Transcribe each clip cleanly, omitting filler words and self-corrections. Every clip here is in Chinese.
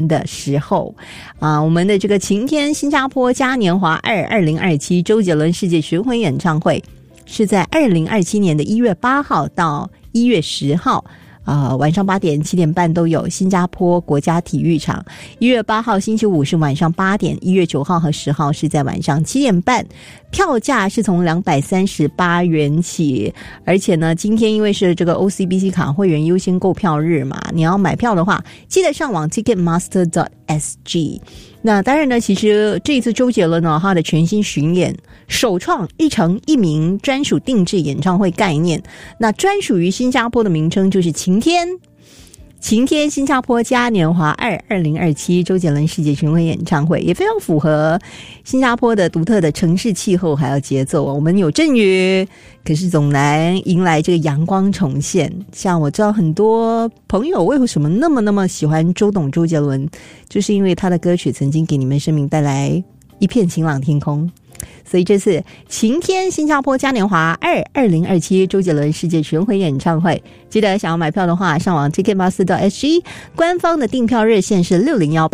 的时候我们的这个晴天新加坡嘉年华2027周杰伦世界巡回演唱会是在2027年的1月8号到1月10号晚上8点、7点半都有新加坡国家体育场。1月8号星期五是晚上8点，1月9号和10号是在晚上7点半。票价是从238元起，而且呢，今天因为是这个 OCBC 卡会员优先购票日嘛，你要买票的话，记得上网 ticketmaster.sg。那当然呢，其实这一次周杰伦呢，他的全新巡演首创一城一名专属定制演唱会概念，那专属于新加坡的名称就是晴天新加坡嘉年华2027周杰伦世界巡回演唱会，也非常符合新加坡的独特的城市气候还有节奏。我们有阵雨，可是总难迎来这个阳光重现。像我知道很多朋友为什么那么喜欢周杰伦，就是因为他的歌曲曾经给你们生命带来一片晴朗天空。所以这次晴天新加坡嘉年华2027周杰伦世界巡回演唱会，记得想要买票的话，上网 ticketmaster.sg， 官方的订票热线是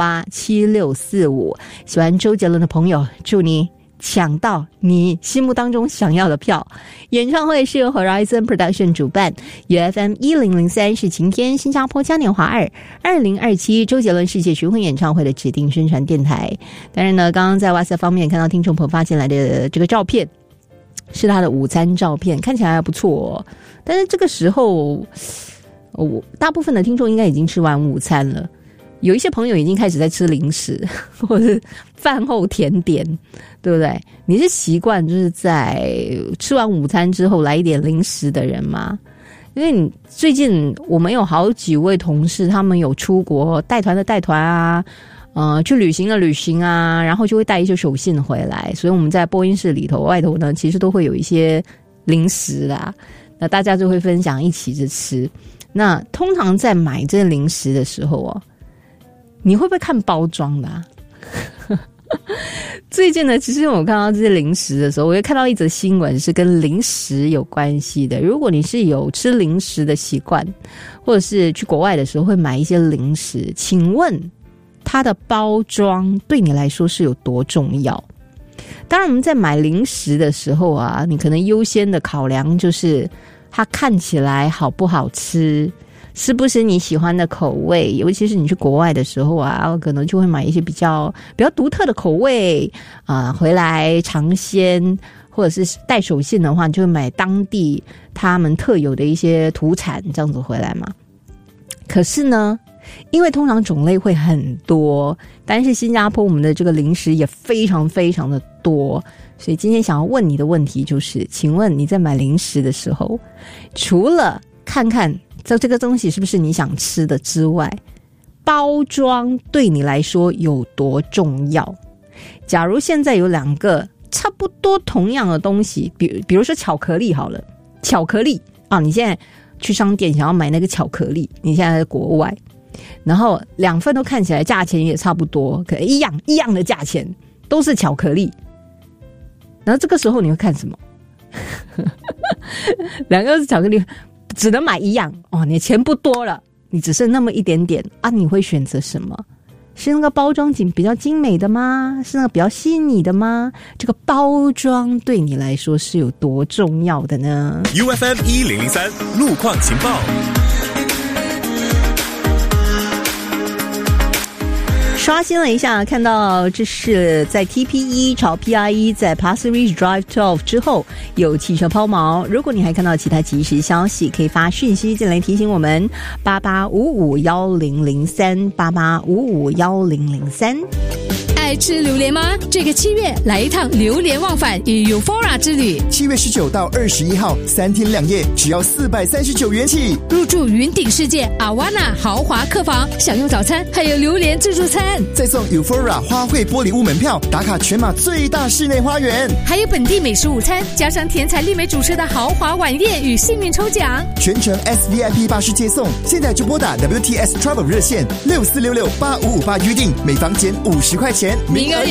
60187645。喜欢周杰伦的朋友，祝你抢到你心目当中想要的票。演唱会是由 Horizon Production 主办，UFM 1003是晴天新加坡嘉年华2027周杰伦世界巡回演唱会的指定宣传电台。当然呢，刚刚在 WhatsApp 方面看到听众朋友发进来的这个照片是他的午餐照片，看起来还不错但是这个时候大部分的听众应该已经吃完午餐了，有一些朋友已经开始在吃零食或者饭后甜点，对不对？你是习惯就是在吃完午餐之后来一点零食的人吗？因为你最近我们有好几位同事，他们有出国带团的带团啊，去旅行的旅行啊，然后就会带一些手信回来，所以我们在播音室里头外头呢，其实都会有一些零食啦，那大家就会分享一起去吃。那通常在买这零食的时候你会不会看包装的最近呢，其实我看到这些零食的时候，我会看到一则新闻是跟零食有关系的。如果你是有吃零食的习惯，或者是去国外的时候会买一些零食，请问它的包装对你来说是有多重要？当然我们在买零食的时候你可能优先的考量就是它看起来好不好吃，是不是你喜欢的口味，尤其是你去国外的时候可能就会买一些比较独特的口味回来尝鲜，或者是带手信的话，你就会买当地他们特有的一些土产这样子回来嘛。可是呢，因为通常种类会很多，但是新加坡我们的这个零食也非常非常的多，所以今天想要问你的问题就是，请问你在买零食的时候，除了看看这个东西是不是你想吃的之外，包装对你来说有多重要？假如现在有两个差不多同样的东西，比如说巧克力好了，巧克力你现在去商店想要买那个巧克力，你现在在国外，然后两份都看起来价钱也差不多，可一样的价钱都是巧克力，然后这个时候你会看什么？两个都是巧克力，只能买一样你钱不多了，你只剩那么一点点你会选择什么？是那个包装比较精美的吗？是那个比较吸引你的吗？这个包装对你来说是有多重要的呢？ UFM 1003路况情报。 刷新了一下，看到这是在 TP1 朝 PRE 在 Pasir Ris Drive 12之后有汽车抛锚。如果你还看到其他即时消息，可以发讯息进来提醒我们88551003 88551003。 爱吃榴莲吗？这个7月来一趟榴莲忘返与 Eufora 之旅。 7月19到21号3天2夜，只要439元起。 入住云顶世界 Awana 豪华客房，享用早餐，还有榴莲自助餐， 再送 Eufora 花卉玻璃屋门票，打卡全马最大室内花园， 还有本地美食午餐，加上甜彩丽美主持的豪华晚宴与幸运抽奖， 全程 SVIP 巴士接送。现在就拨打 WTS Travel 热线64668558预定，每房减50块钱， 名额